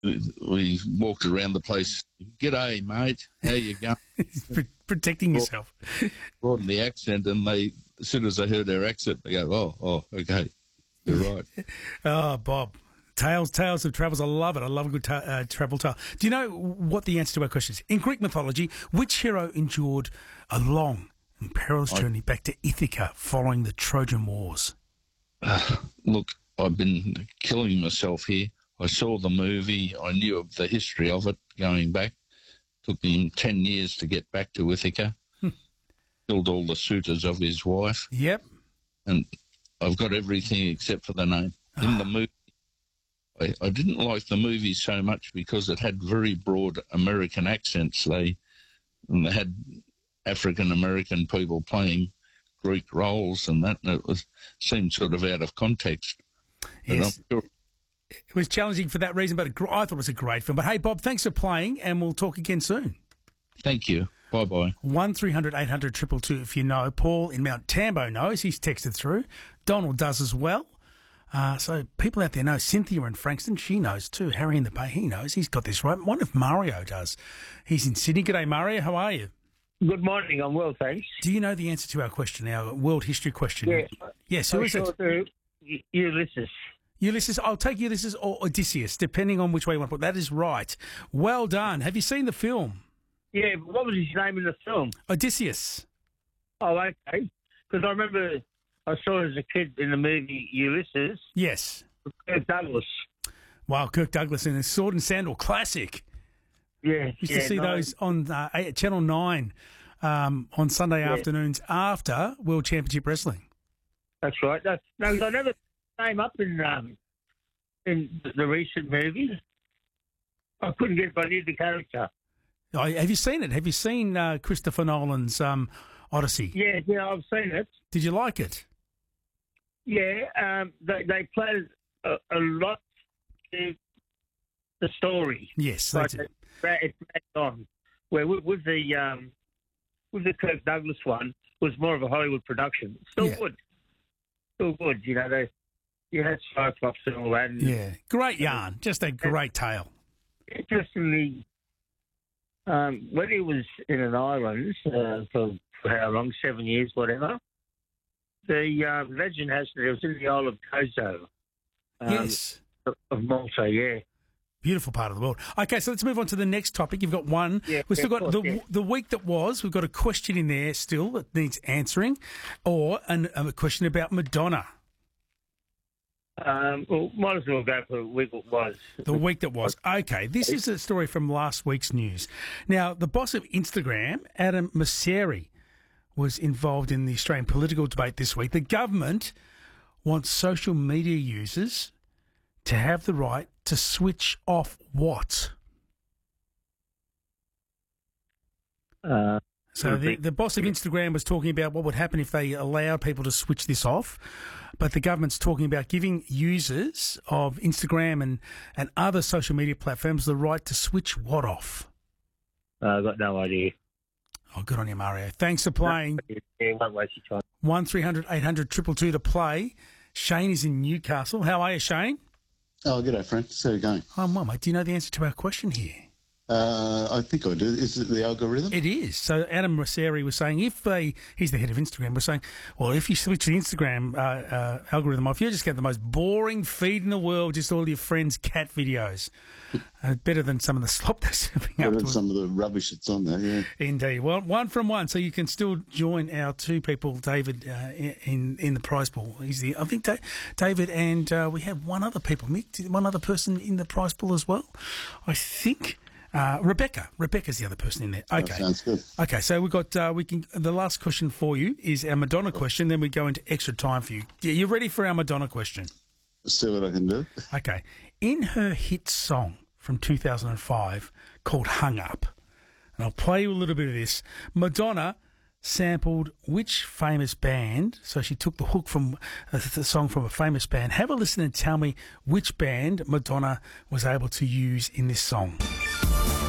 we walked around the place. G'day, mate. How you going? Protecting yourself. Broadened the accent, and as soon as they heard our accent, they go, oh, okay, you're right. Oh, Bob. Tales of travels. I love it. I love a good travel tale. Do you know what the answer to our question is? In Greek mythology, which hero endured a long and perilous journey back to Ithaca following the Trojan Wars? Look, I've been killing myself here. I saw the movie. I knew of the history of it going back. Took him 10 years to get back to Ithaca. Killed all the suitors of his wife. Yep. And I've got everything except for the name. In the movie, I didn't like the movie so much because it had very broad American accents. They had African-American people playing Greek roles and that, and it seemed sort of out of context. Yes. It was challenging for that reason, but I thought it was a great film. But hey, Bob, thanks for playing, and we'll talk again soon. Thank you. Bye-bye. 1300 800 222 if you know. Paul in Mount Tambo knows. He's texted through. Donald does as well. So people out there know. Cynthia in Frankston, she knows too. Harry in the Bay, he knows. He's got this right. I wonder if Mario does. He's in Sydney. G'day, Mario. How are you? Good morning. I'm well, thanks. Do you know the answer to our question, our world history question? Yeah. Yes, who is it? Ulysses. Ulysses. I'll take Ulysses or Odysseus, depending on which way you want to put it. That is right. Well done. Have you seen the film? Yeah, what was his name in the film? Odysseus. Oh, okay. Because I remember I saw it as a kid in the movie Ulysses. Yes. Kirk Douglas. Wow, Kirk Douglas in a Sword and Sandal classic. Yeah. Used to see those on Channel 9 on Sunday afternoons after World Championship Wrestling. That's right. I never came up in the recent movie. I couldn't get by near the character. Oh, have you seen it? Have you seen Christopher Nolan's Odyssey? Yeah, I've seen it. Did you like it? Yeah, they played a lot to the story. Yes, but it dragged on. Where with the Kirk Douglas one, it was more of a Hollywood production. Still good. You know, you had Cyclops and all that. And, great yarn. Just a great tale. Interestingly, when he was in an island for how long, 7 years, whatever, the legend has it was in the Isle of Gozo. Yes. Of Malta, yeah. Beautiful part of the world. Okay, so let's move on to the next topic. You've got one. Yeah, we've still got the week that was. We've got a question in there still that needs answering, or a question about Madonna. Well, might as well go for the week that was. The week that was. Okay, this is a story from last week's news. Now, the boss of Instagram, Adam Mosseri, was involved in the Australian political debate this week. The government wants social media users to have the right to switch off what? So the boss of Instagram was talking about what would happen if they allowed people to switch this off, but the government's talking about giving users of Instagram and other social media platforms the right to switch what off? I've got no idea. Oh, good on you, Mario. Thanks for playing. Yeah, won't waste your time. 1300 800 222 to play. Shane is in Newcastle. How are you, Shane? Oh, g'day, friend. How are you going? I'm well, mate. Do you know the answer to our question here? I think I do. Is it the algorithm? It is. So Adam Mosseri was saying he's the head of Instagram, was saying, well, if you switch the Instagram algorithm off, you just get the most boring feed in the world, just all your friends' cat videos. Better than some of the slop they're serving up. Better than some of the rubbish that's on there, yeah. Indeed. Well, one from one, so you can still join our two people, David, in the prize pool. I think David and we have one other person in the prize pool as well, I think. Rebecca. Rebecca's the other person in there. Okay. That sounds good. Okay, so we've got, the last question for you is our Madonna question, then we go into extra time for you. Yeah, you ready for our Madonna question? Let's see what I can do. Okay. In her hit song from 2005 called Hung Up, and I'll play you a little bit of this, Madonna sampled which famous band? So she took the hook from the song from a famous band. Have a listen and tell me which band Madonna was able to use in this song.